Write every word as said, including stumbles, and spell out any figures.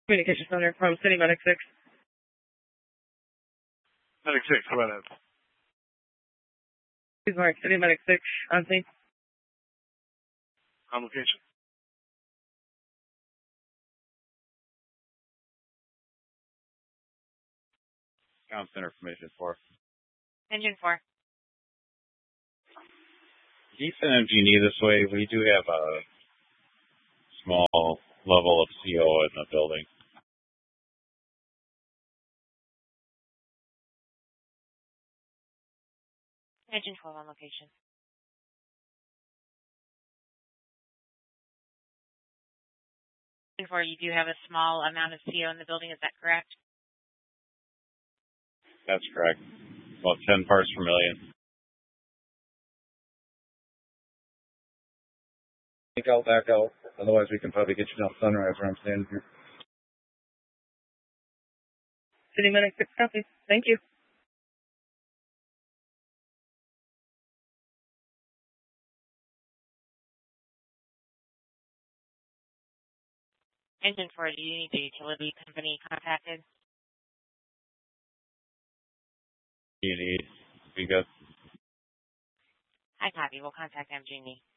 Communication Center from City Medic six. Medic six, how about that? Please mark City Medic six on scene. On location. Comm Center Permission four. Engine four. Can you send M G N E this way? We do have a small level of C O in the building. Engine twelve on location. Engine four, you do have a small amount of C O in the building, is that correct? That's correct. About ten parts per million. I think I'll back out. Otherwise, we can probably get you down Sunrise where I'm standing here. City Medic six copy. Thank you. Engine four, do you need the utility company contacted? You need, be good. I copy. We'll contact M G N E.